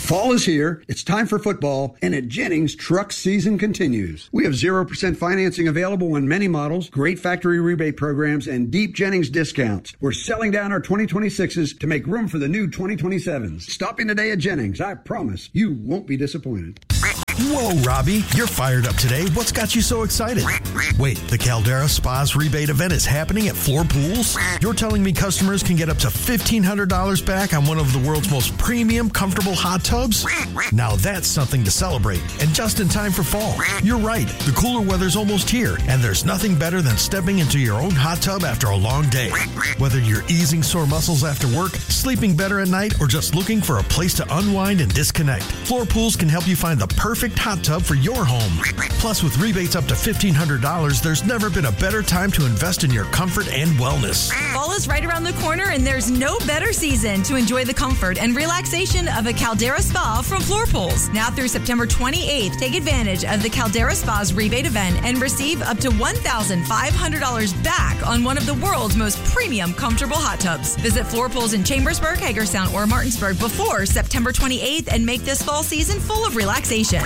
Fall is here, it's time for football, and at Jennings, truck season continues. We have 0% financing available on many models, great factory rebate programs, and deep Jennings discounts. We're selling down our 2026s to make room for the new 2027s. Stop in today at Jennings. I promise you won't be disappointed. Whoa, Robbie, you're fired up today. What's got you so excited? Wait, the Caldera Spas rebate event is happening at Floor Pools? You're telling me customers can get up to $1,500 back on one of the world's most premium, comfortable hot tubs? Now that's something to celebrate, and just in time for fall. You're right, the cooler weather's almost here, and there's nothing better than stepping into your own hot tub after a long day. Whether you're easing sore muscles after work, sleeping better at night, or just looking for a place to unwind and disconnect, Floor Pools can help you find the perfect hot tub for your home. Plus, with rebates up to $1,500, there's never been a better time to invest in your comfort and wellness. Fall is right around the corner, and there's no better season to enjoy the comfort and relaxation of a Caldera Spa from Floor Pools. Now through September 28th, take advantage of the Caldera Spa's rebate event and receive up to $1,500 back on one of the world's most premium, comfortable hot tubs. Visit Floor Pools in Chambersburg, Hagerstown, or Martinsburg before September 28th and make this fall season full of relaxation.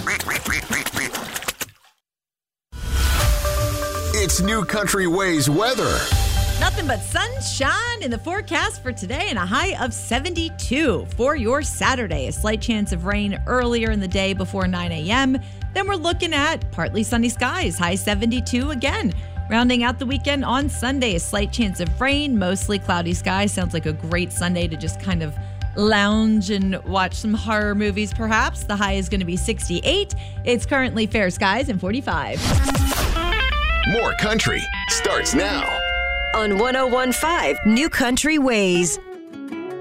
It's New Country Ways weather. Nothing but sunshine in the forecast for today and a high of 72 for your Saturday. A slight chance of rain earlier in the day before 9 a.m. Then we're looking at partly sunny skies, high 72 again. Rounding out the weekend on Sunday, a slight chance of rain, mostly cloudy skies. Sounds like a great Sunday to just kind of lounge and watch some horror movies, perhaps. The high is going to be 68. It's currently fair skies and 45. More country starts now On 101.5 New Country Ways.